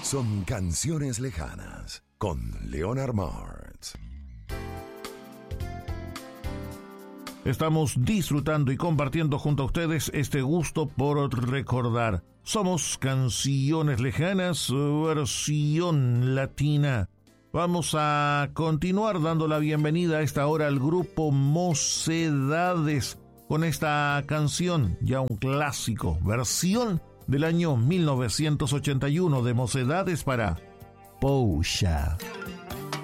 son Canciones Lejanas con Leonard Martz. Estamos disfrutando y compartiendo junto a ustedes este gusto por recordar. Somos Canciones Lejanas, versión latina. Vamos a continuar dando la bienvenida a esta hora al grupo Mocedades con esta canción, ya un clásico, versión del año 1981 de Mocedades para Poxa.